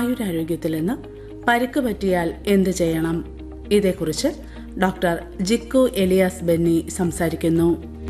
ആയുരാരോഗ്യത്തിൽ നിന്ന് പരിക്ക് പറ്റിയാൽ എന്ത് ചെയ്യണം? ഇതേക്കുറിച്ച് ഡോക്ടർ ജിക്കു എലിയാസ് ബെന്നി സംസാരിക്കുന്നു.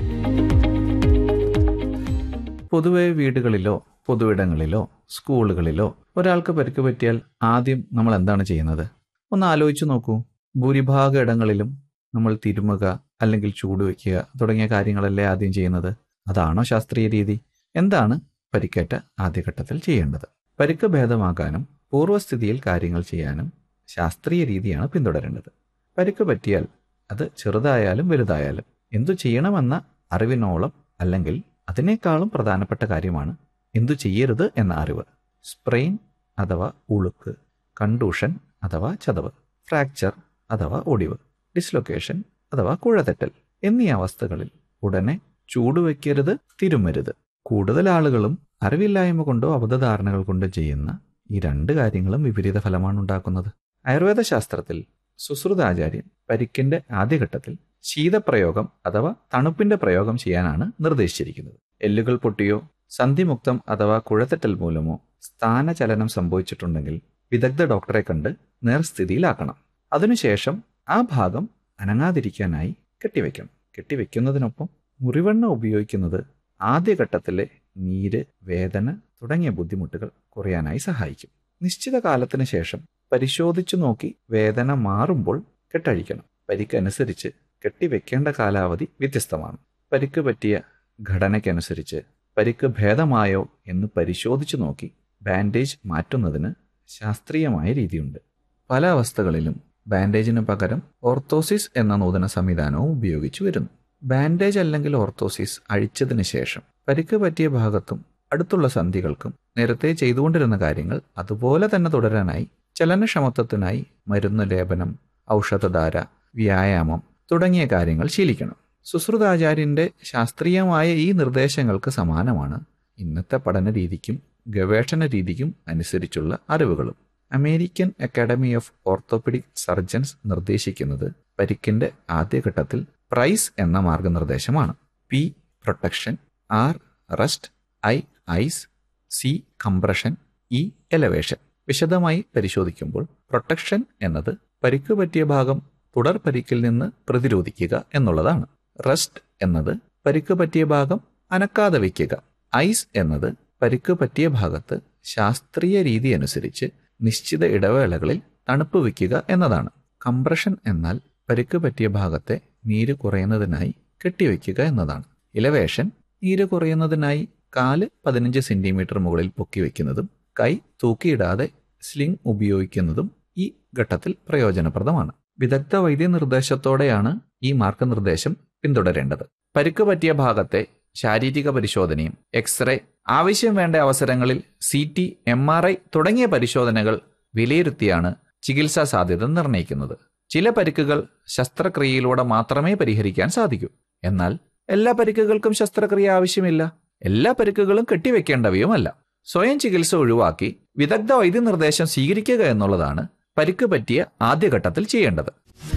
പൊതുവെ വീടുകളിലോ പൊതുവിടങ്ങളിലോ സ്കൂളുകളിലോ ഒരാൾക്ക് പരിക്ക് പറ്റിയാൽ ആദ്യം നമ്മൾ എന്താണ് ചെയ്യുന്നത്? ഒന്ന് ആലോചിച്ചു നോക്കൂ. ഭൂരിഭാഗ ഇടങ്ങളിലും നമ്മൾ തിരുമുക അല്ലെങ്കിൽ ചൂടുവെക്കുക തുടങ്ങിയ കാര്യങ്ങളല്ലേ ആദ്യം ചെയ്യുന്നത്? അതാണോ ശാസ്ത്രീയ രീതി? എന്താണ് പരിക്കേറ്റ ആദ്യഘട്ടത്തിൽ ചെയ്യേണ്ടത്? പരിക്ക് ഭേദമാക്കാനും പൂർവ്വസ്ഥിതിയിൽ കാര്യങ്ങൾ ചെയ്യാനും ശാസ്ത്രീയ രീതിയാണ് പിന്തുടരേണ്ടത്. പരിക്ക് പറ്റിയാൽ അത് ചെറുതായാലും വലുതായാലും എന്തു ചെയ്യണമെന്ന അറിവിനോളം അല്ലെങ്കിൽ അതിനേക്കാളും പ്രധാനപ്പെട്ട കാര്യമാണ് എന്തു ചെയ്യരുത് എന്ന അറിവ്. സ്പ്രെയിൻ അഥവാ ഉളുക്ക്, കണ്ടൂഷൻ അഥവാ ചതവ്, ഫ്രാക്ചർ അഥവാ ഒടിവ്, ഡിസ്ലൊക്കേഷൻ അഥവാ കുഴതെറ്റൽ എന്നീ അവസ്ഥകളിൽ ഉടനെ ചൂടുവെക്കരുത്, തിരുമരുത്. കൂടുതൽ ആളുകളും അറിവില്ലായ്മ കൊണ്ടോ അബദ്ധധാരണകൾ കൊണ്ടോ ചെയ്യുന്ന ഈ രണ്ട് കാര്യങ്ങളും വിപരീത ഫലമാണ് ഉണ്ടാക്കുന്നത്. ആയുർവേദ ശാസ്ത്രത്തിൽ സുശ്രുതാചാര്യൻ പരിക്കിന്റെ ആദ്യഘട്ടത്തിൽ ശീതപ്രയോഗം അഥവാ തണുപ്പിന്റെ പ്രയോഗം ചെയ്യാനാണ് നിർദ്ദേശിച്ചിരിക്കുന്നത്. എല്ലുകൾ പൊട്ടിയോ സന്ധിമുക്തം അഥവാ കുഴത്തെറ്റൽ മൂലമോ സ്ഥാനചലനം സംഭവിച്ചിട്ടുണ്ടെങ്കിൽ വിദഗ്ധ ഡോക്ടറെ കണ്ട് നേർസ്ഥിതിയിലാക്കണം. അതിനുശേഷം ആ ഭാഗം അനങ്ങാതിരിക്കാനായി കെട്ടിവെക്കണം. കെട്ടിവെക്കുന്നതിനൊപ്പം മുറിവെണ്ണ ഉപയോഗിക്കുന്നത് ആദ്യഘട്ടത്തിലെ നീര്, വേദന തുടങ്ങിയ ബുദ്ധിമുട്ടുകൾ കുറയാനായി സഹായിക്കും. നിശ്ചിത കാലത്തിന് ശേഷം പരിശോധിച്ചു നോക്കി വേദന മാറുമ്പോൾ കെട്ടഴിക്കണം. പരിക്കനുസരിച്ച് കെട്ടിവെക്കേണ്ട കാലാവധി വ്യത്യസ്തമാണ്. പരിക്ക് പറ്റിയ ഘടനയ്ക്കനുസരിച്ച് പരിക്ക് ഭേദമായോ എന്ന് പരിശോധിച്ചു നോക്കി ബാൻഡേജ് മാറ്റുന്നതിന് ശാസ്ത്രീയമായ രീതിയുണ്ട്. പല അവസ്ഥകളിലും ബാൻഡേജിന് പകരം ഓർത്തോസിസ് എന്ന നൂതന സംവിധാനവും ഉപയോഗിച്ചു വരുന്നു. ബാൻഡേജ് അല്ലെങ്കിൽ ഓർത്തോസിസ് അഴിച്ചതിന് ശേഷം പരിക്ക് പറ്റിയ ഭാഗത്തും അടുത്തുള്ള സന്ധികൾക്കും നേരത്തെ ചെയ്തുകൊണ്ടിരുന്ന കാര്യങ്ങൾ അതുപോലെ തന്നെ തുടരാനായി ചലനക്ഷമത്വത്തിനായി മരുന്ന് ലേപനം, ഔഷധധാര, വ്യായാമം തുടങ്ങിയ കാര്യങ്ങൾ ശീലിക്കണം. സുശ്രുതാചാര്യന്റെ ശാസ്ത്രീയമായ ഈ നിർദ്ദേശങ്ങൾക്ക് സമാനമാണ് ഇന്നത്തെ പഠന രീതിക്കും ഗവേഷണ രീതിക്കും അനുസരിച്ചുള്ള അറിവുകളും. American academy of orthopaedic surgeons നിർദ്ദേശിക്കുന്നത് പരിക്കിന്റെ ആദ്യഘട്ടത്തിൽ പ്രൈസ് എന്ന മാർഗനിർദ്ദേശമാണ്. P protection, R rest, I ice, C compression, E elevation. വിശദമായി പരിശോധിക്കുമ്പോൾ പ്രൊട്ടക്ഷൻ എന്നത് പരിക്ക് പറ്റിയ ഭാഗം തുടർ പരിക്കിൽ നിന്ന് പ്രതിരോധിക്കുക എന്നുള്ളതാണ്. റെസ്റ്റ് എന്നത് പരിക്ക് പറ്റിയ ഭാഗം അനക്കാതെ വയ്ക്കുക. ഐസ് എന്നത് പരിക്ക് പറ്റിയ ഭാഗത്ത് ശാസ്ത്രീയ രീതി അനുസരിച്ച് നിശ്ചിത ഇടവേളകളിൽ തണുപ്പ് വയ്ക്കുക എന്നതാണ്. കംപ്രഷൻ എന്നാൽ പരിക്ക് പറ്റിയ ഭാഗത്തെ നീര് കുറയുന്നതിനായി കെട്ടിവെക്കുക എന്നതാണ്. ഇലവേഷൻ നീര് കുറയുന്നതിനായി കാല് 15 സെന്റിമീറ്റർ മുകളിൽ പൊക്കി വയ്ക്കുന്നതും കൈ തൂക്കിയിടാതെ സ്ലിംഗ് ഉപയോഗിക്കുന്നതും ഈ ഘട്ടത്തിൽ പ്രയോജനപ്രദമാണ്. വിദഗ്ധ വൈദ്യനിർദ്ദേശത്തോടെയാണ് ഈ മാർഗനിർദ്ദേശം പിന്തുടരേണ്ടത്. പരിക്ക് പറ്റിയ ഭാഗത്തെ ശാരീരിക പരിശോധനയും എക്സ്റേ, ആവശ്യം വേണ്ട അവസരങ്ങളിൽ CT, MRI തുടങ്ങിയ പരിശോധനകൾ വിലയിരുത്തിയാണ് ചികിത്സാ സാധ്യത നിർണ്ണയിക്കുന്നത്. ചില പരിക്കുകൾ ശസ്ത്രക്രിയയിലൂടെ മാത്രമേ പരിഹരിക്കാൻ സാധിക്കൂ. എന്നാൽ എല്ലാ പരിക്കുകൾക്കും ശസ്ത്രക്രിയ ആവശ്യമില്ല. എല്ലാ പരിക്കുകളും കെട്ടിവെക്കേണ്ടവയുമല്ല. സ്വയം ചികിത്സ ഒഴിവാക്കി വിദഗ്ധ വൈദ്യനിർദ്ദേശം സ്വീകരിക്കുക എന്നുള്ളതാണ് പരിക്ക് പറ്റിയ ആദ്യഘട്ടത്തിൽ ചെയ്യേണ്ടത്.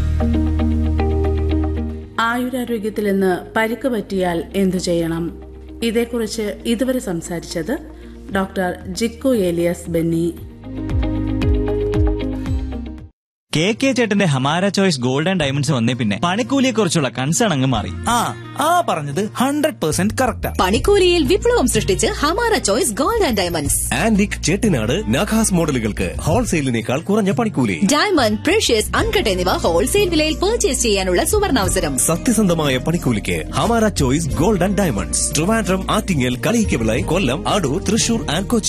ആയുരാരോഗ്യത്തിൽ നിന്ന് പരിക്ക് പറ്റിയാൽ എന്തു ചെയ്യണം? ഇതേക്കുറിച്ച് ഇതുവരെ സംസാരിച്ചത് ഡോക്ടർ ജിക്കു എലിയാസ് ബെന്നി. KK ചേട്ടന്റെ Hamara choice gold and diamonds വന്നേ പിന്നെ പണിക്കൂലിയെ കുറിച്ചുള്ള കൺസേൺ അങ്ങ് മാറി. പറഞ്ഞത് 100% കറക്റ്റാ. പണിക്കൂലിയിൽ വിപ്ലവം സൃഷ്ടിച്ച് Hamara choice gold and diamonds. Antique Chettinad നഖാസ് മോഡലുകൾക്ക് ഹോൾസെയിലിനേക്കാൾ കുറഞ്ഞ പണിക്കൂലി. ഡയമണ്ട്, പ്രഷ്യസ്, അൺകട്ട് എന്നിവ ഹോൾസെയിൽ വിലയിൽ പർച്ചേസ് ചെയ്യാനുള്ള സുവർണാവസരം. സത്യസന്ധമായ പണിക്കൂലിക്ക് Hamara choice gold and diamonds. Trivandrum, Attingal, Kaliyikkavila, Kollam, Adoor, Thrissur and Kochi.